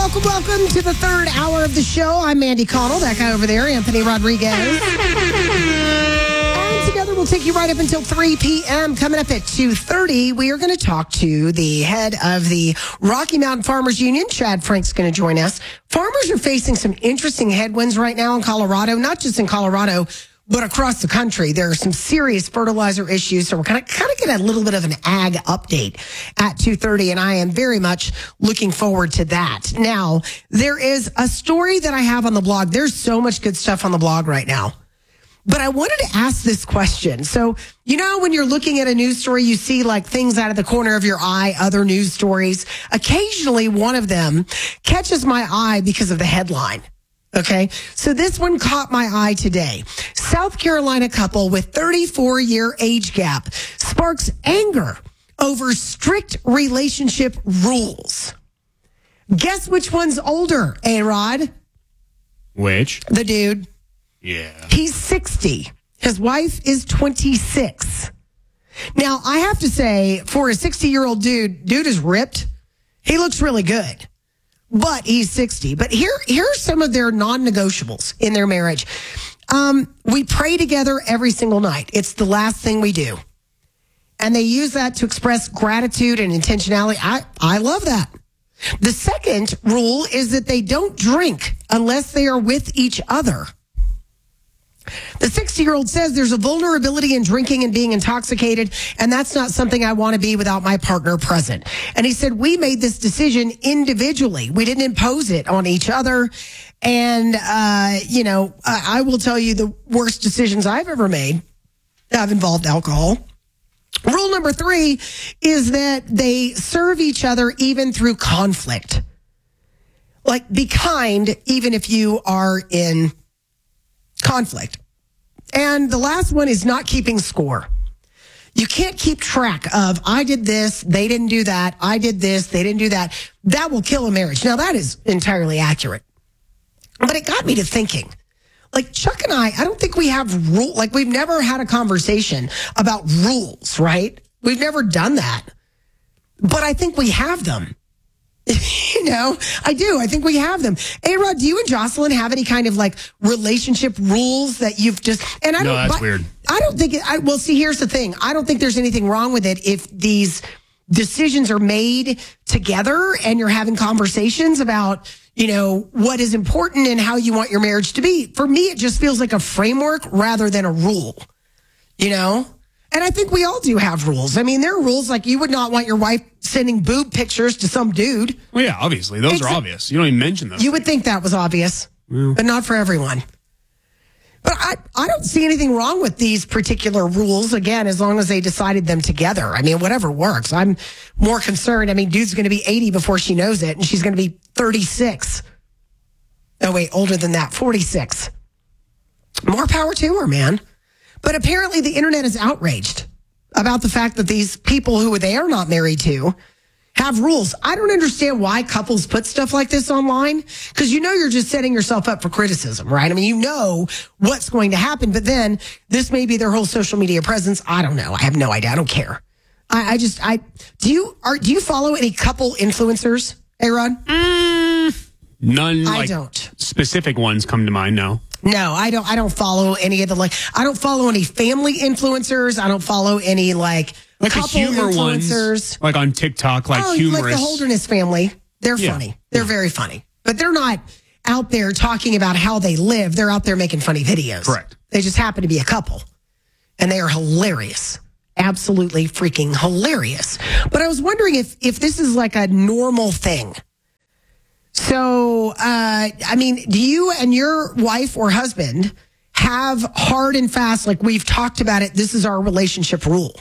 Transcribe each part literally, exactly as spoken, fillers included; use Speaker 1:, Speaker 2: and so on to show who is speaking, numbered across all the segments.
Speaker 1: Welcome, welcome to the third hour of the show. I'm Mandy Connell. That guy over there, Anthony Rodriguez. And together we'll take you right up until three p.m. Coming up at two thirty, we are going to talk to the head of the Rocky Mountain Farmers Union. Chad Frank's going to join us. Farmers are facing some interesting headwinds right now in Colorado, not just in Colorado, but across the country. There are some serious fertilizer issues, so we're going to kind of get a little bit of an ag update at two thirty, and I am very much looking forward to that. Now, there is a story that I have on the blog. There's so much good stuff on the blog right now. But I wanted to ask this question. So, you know, when you're looking at a news story, you see like things out of the corner of your eye, other news stories. Occasionally, one of them catches my eye because of the headline. Okay, so this one caught my eye today. South Carolina couple with thirty-four year age gap sparks anger over strict relationship rules. Guess which one's older, A-Rod?
Speaker 2: Which?
Speaker 1: The dude.
Speaker 2: Yeah.
Speaker 1: He's sixty. His wife is twenty-six. Now, I have to say, for a sixty-year-old dude, dude is ripped. He looks really good. But he's sixty. But here, here are some of their non-negotiables in their marriage. Um, we pray together every single night. It's the last thing we do. And they use that to express gratitude and intentionality. I, I love that. The second rule is that they don't drink unless they are with each other. The sixty-year-old says there's a vulnerability in drinking and being intoxicated, and that's not something I want to be without my partner present. And he said, we made this decision individually. We didn't impose it on each other. And, uh, you know, I, I will tell you the worst decisions I've ever made have involved alcohol. Rule number three is that they serve each other even through conflict. Like, be kind even if you are in conflict. And the last one is not keeping score. You can't keep track of, I did this, they didn't do that, I did this, they didn't do that. That will kill a marriage. Now, that is entirely accurate. But it got me to thinking. Like, Chuck and I, I don't think we have rule. Like, we've never had a conversation about rules, right? We've never done that. But I think we have them. You know, I do. I think we have them. A-Rod, do you and Jocelyn have any kind of like relationship rules that you've just, and I
Speaker 2: no,
Speaker 1: don't,
Speaker 2: that's
Speaker 1: but,
Speaker 2: weird.
Speaker 1: I don't think it, I, well, see, here's the thing. I don't think there's anything wrong with it if these decisions are made together and you're having conversations about, you know, what is important and how you want your marriage to be. For me, it just feels like a framework rather than a rule, you know? And I think we all do have rules. I mean, there are rules like you would not want your wife sending boob pictures to some dude.
Speaker 2: Well, yeah, obviously. Those
Speaker 1: It's
Speaker 2: are
Speaker 1: a-
Speaker 2: obvious. You don't even mention those.
Speaker 1: You would think that was obvious,
Speaker 2: Yeah.
Speaker 1: but not for everyone. But I, I don't see anything wrong with these particular rules, again, as long as they decided them together. I mean, whatever works. I'm more concerned. I mean, dude's going to be eighty before she knows it, and she's going to be thirty-six. Oh, wait, older than that, forty-six. More power to her, man. But apparently the internet is outraged about the fact that these people who they are not married to have rules. I don't understand why couples put stuff like this online, because you know you're just setting yourself up for criticism, right? I mean, you know what's going to happen, but then this may be their whole social media presence. I don't know. I have no idea. I don't care. I, I just, I, do you, are, do you follow any couple influencers, A-Rod?
Speaker 2: Mm, none,
Speaker 1: I
Speaker 2: like,
Speaker 1: don't.
Speaker 2: specific ones come to mind, no.
Speaker 1: No, I don't. I don't follow any of the like. I don't follow any family influencers. I don't follow any like,
Speaker 2: Like the
Speaker 1: couple
Speaker 2: humor
Speaker 1: influencers.
Speaker 2: ones, like on TikTok, like
Speaker 1: oh,
Speaker 2: humorous.
Speaker 1: like the Holderness family. They're
Speaker 2: Yeah.
Speaker 1: funny. They're very funny, but they're not out there talking about how they live. They're out there making funny videos.
Speaker 2: Correct.
Speaker 1: They just happen to be a couple, and they are hilarious. Absolutely freaking hilarious. But I was wondering if if this is like a normal thing. So, uh, I mean, do you and your wife or husband have hard and fast, like we've talked about it, this is our relationship rule?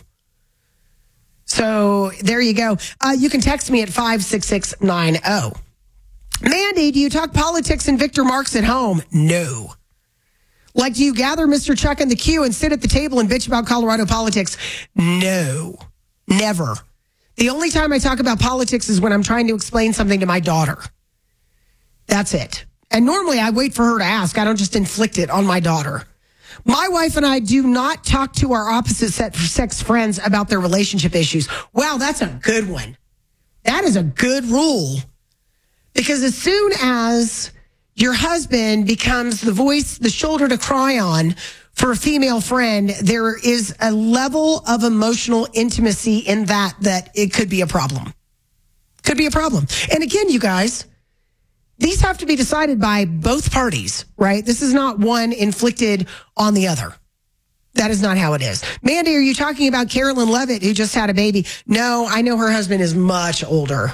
Speaker 1: So there you go. Uh, you can text me at five six six nine zero. Mandy, do you talk politics and Victor Marx at home? No. Like, do you gather Mister Chuck in the queue and sit at the table and bitch about Colorado politics? No. Never. The only time I talk about politics is when I'm trying to explain something to my daughter. That's it. And normally I wait for her to ask. I don't just inflict it on my daughter. My wife and I do not talk to our opposite sex friends about their relationship issues. Wow, that's a good one. That is a good rule. Because as soon as your husband becomes the voice, the shoulder to cry on for a female friend, there is a level of emotional intimacy in that that it could be a problem. Could be a problem. And again, you guys, these have to be decided by both parties, right? This is not one inflicted on the other. That is not how it is. Mandy, are you talking about Carolyn Levitt, who just had a baby? No, I know her husband is much older.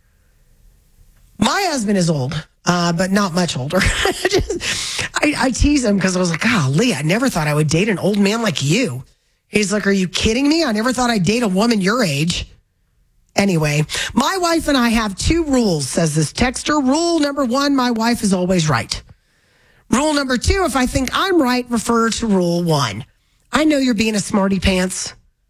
Speaker 1: My husband is old, uh, but not much older. Just, I, I tease him because I was like, golly, I never thought I would date an old man like you. He's like, are you kidding me? I never thought I'd date a woman your age. Anyway, my wife and I have two rules, says this texter. Rule number one, my wife is always right. Rule number two, if I think I'm right, refer to rule one. I know you're being a smarty pants,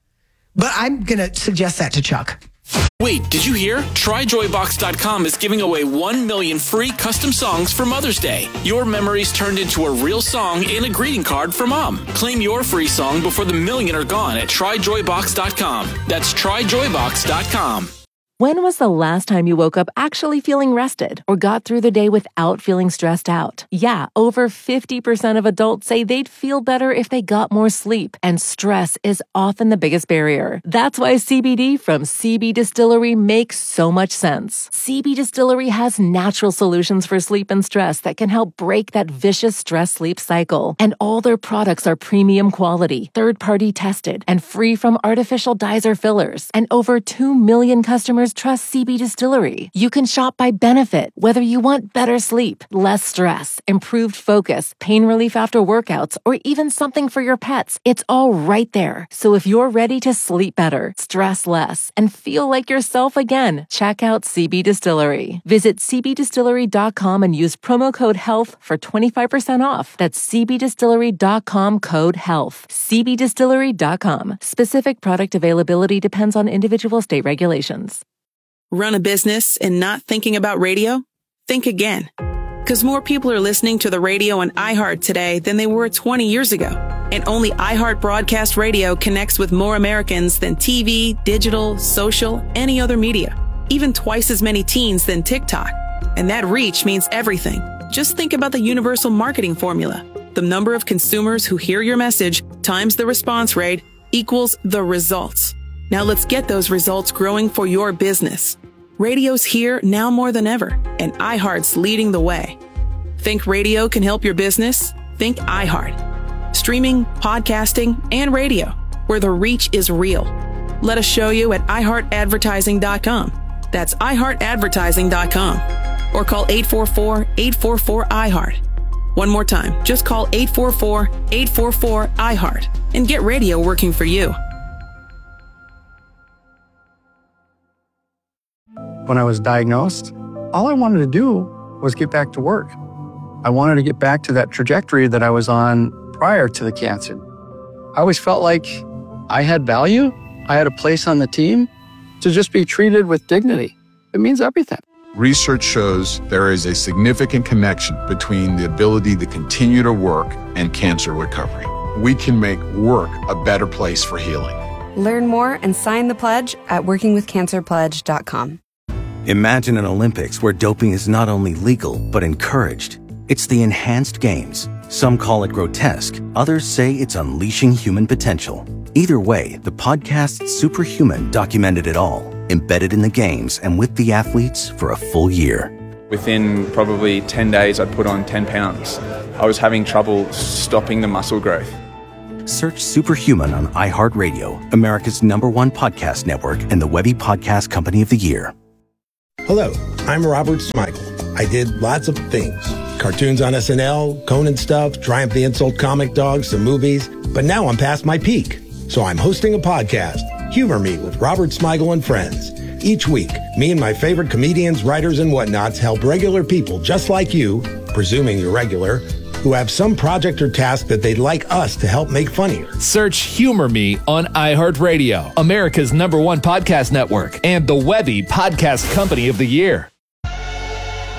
Speaker 1: but I'm going to suggest that to Chuck.
Speaker 3: Wait, did you hear? Try Joy Box dot com is giving away one million free custom songs for Mother's Day. Your memories turned into a real song and a greeting card for Mom. Claim your free song before the million are gone at Try Joy Box dot com. That's Try Joy Box dot com.
Speaker 4: When was the last time you woke up actually feeling rested or got through the day without feeling stressed out? Yeah, over fifty percent of adults say they'd feel better if they got more sleep, and stress is often the biggest barrier. That's why C B D from C B Distillery makes so much sense. C B Distillery has natural solutions for sleep and stress that can help break that vicious stress-sleep cycle. And all their products are premium quality, third-party tested, and free from artificial dyes or fillers. And over two million customers trust C B Distillery. You can shop by benefit, whether you want better sleep, less stress, improved focus, pain relief after workouts, or even something for your pets. It's all right there. So if you're ready to sleep better, stress less, and feel like yourself again, check out C B Distillery. Visit C B distillery dot com and use promo code HEALTH for twenty-five percent off. That's C B distillery dot com code HEALTH. C B distillery dot com. Specific product availability depends on individual state regulations.
Speaker 5: Run a business and not thinking about radio? Think again. Because more people are listening to the radio on iHeart today than they were twenty years ago. And only iHeart Broadcast Radio connects with more Americans than T V, digital, social, any other media. Even twice as many teens than TikTok. And that reach means everything. Just think about the universal marketing formula. The number of consumers who hear your message times the response rate equals the results. Now let's get those results growing for your business. Radio's here now more than ever, and iHeart's leading the way. Think radio can help your business? Think iHeart. Streaming, podcasting, and radio, where the reach is real. Let us show you at i heart advertising dot com. That's i heart advertising dot com. Or call eight four four, eight four four, I heart. One more time, just call eight four four, eight four four, I heart and get radio working for you.
Speaker 6: When I was diagnosed, all I wanted to do was get back to work. I wanted to get back to that trajectory that I was on prior to the cancer. I always felt like I had value. I had a place on the team. To just be treated with dignity, it means everything.
Speaker 7: Research shows there is a significant connection between the ability to continue to work and cancer recovery. We can make work a better place for healing.
Speaker 8: Learn more and sign the pledge at working with cancer pledge dot com.
Speaker 9: Imagine an Olympics where doping is not only legal, but encouraged. It's the enhanced games. Some call it grotesque. Others say it's unleashing human potential. Either way, the podcast Superhuman documented it all, embedded in the games and with the athletes for a full year.
Speaker 10: Within probably ten days, I'd put on ten pounds. I was having trouble stopping the muscle growth.
Speaker 9: Search Superhuman on iHeartRadio, America's number one podcast network and the Webby Podcast Company of the Year.
Speaker 11: Hello, I'm Robert Smigel. I did lots of things. Cartoons on S N L, Conan stuff, Triumph the Insult Comic Dogs, some movies. But now I'm past my peak. So I'm hosting a podcast, Humor Me with Robert Smigel and Friends. Each week, me and my favorite comedians, writers, and whatnots help regular people just like you, presuming you're regular, who have some project or task that they'd like us to help make funnier.
Speaker 12: Search Humor Me on iHeartRadio, America's number one podcast network, and the Webby Podcast Company of the Year.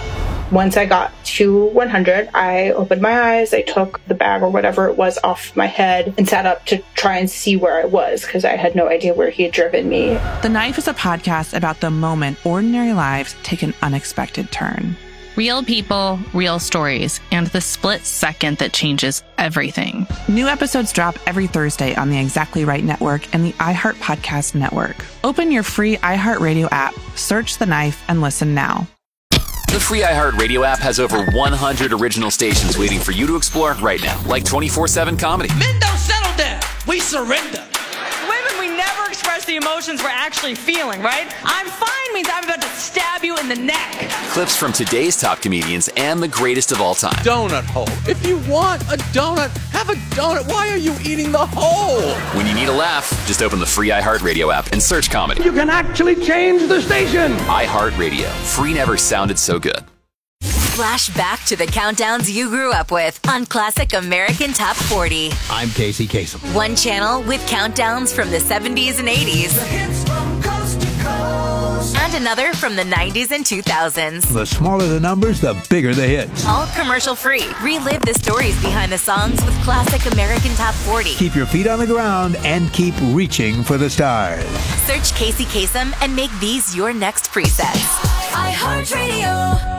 Speaker 13: Once I got to one hundred, I opened my eyes, I took the bag or whatever it was off my head and sat up to try and see where I was because I had no idea where he had driven me.
Speaker 5: The Knife is a podcast about the moment ordinary lives take an unexpected turn.
Speaker 14: Real people, real stories, and the split second that changes everything.
Speaker 5: New episodes drop every Thursday on the Exactly Right Network and the iHeart Podcast Network. Open your free iHeartRadio app, search The Knife, and listen now.
Speaker 15: The free iHeartRadio app has over one hundred original stations waiting for you to explore right now, like twenty-four seven comedy.
Speaker 16: Men don't settle down. We surrender.
Speaker 17: Women, we never express the emotions we're actually feeling, right? I'm fine means I'm about to stab you in the neck.
Speaker 15: Clips from today's top comedians and the greatest of all time.
Speaker 18: Donut hole. If you want a donut, have a donut. Why are you eating the hole?
Speaker 15: When you need a laugh, just open the free iHeartRadio app and search comedy.
Speaker 18: You can actually change the station.
Speaker 15: iHeartRadio. Free never sounded so good.
Speaker 19: Flash back to the countdowns you grew up with on Classic American Top forty.
Speaker 20: I'm Casey Kasem.
Speaker 19: One channel with countdowns from the seventies and eighties.
Speaker 16: The hits from coast to coast.
Speaker 19: And another from the nineties and two thousands.
Speaker 20: The smaller the numbers, the bigger the hits.
Speaker 19: All commercial free. Relive the stories behind the songs with Classic American Top forty.
Speaker 20: Keep your feet on the ground and keep reaching for the stars.
Speaker 19: Search Casey Kasem and make these your next presets.
Speaker 16: iHeartRadio.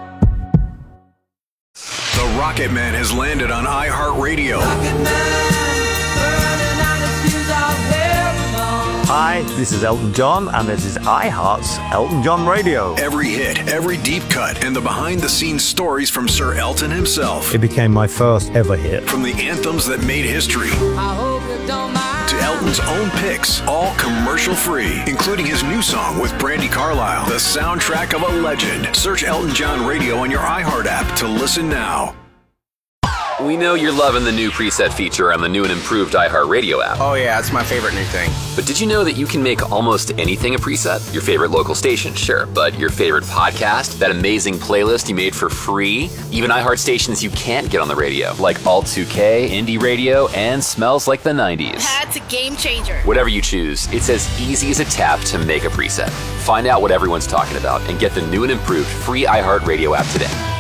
Speaker 21: The Rocket Man has landed on iHeartRadio.
Speaker 22: Hi, this is Elton John, and this is iHeart's Elton John Radio.
Speaker 21: Every hit, every deep cut, and the behind-the-scenes stories from Sir Elton himself.
Speaker 22: It became my first ever hit.
Speaker 21: From the anthems that made history to Elton's own picks, all commercial-free, including his new song with Brandi Carlile, the soundtrack of a legend. Search Elton John Radio on your iHeart app to listen now.
Speaker 15: We know you're loving the new preset feature on the new and improved iHeartRadio app.
Speaker 23: Oh yeah, it's my favorite new thing.
Speaker 15: But did you know that you can make almost anything a preset? Your favorite local station, sure, but your favorite podcast, that amazing playlist you made for free, even iHeart stations you can't get on the radio, like Alt two K, Indie Radio, and Smells Like the nineties.
Speaker 17: That's a game changer.
Speaker 15: Whatever you choose, it's as easy as a tap to make a preset. Find out what everyone's talking about and get the new and improved free iHeartRadio app today.